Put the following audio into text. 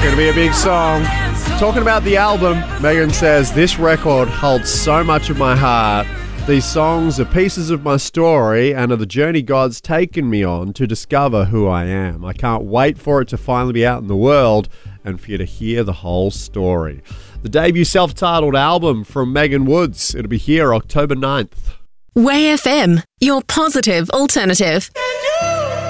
Going to be a big song. Talking about the album, Megan says, this record holds so much of my heart. These songs are pieces of my story and are the journey God's taken me on to discover who I am. I can't wait for it to finally be out in the world and for you to hear the whole story. The debut self-titled album from Megan Woods. It'll be here October 9th. Way FM, your positive alternative.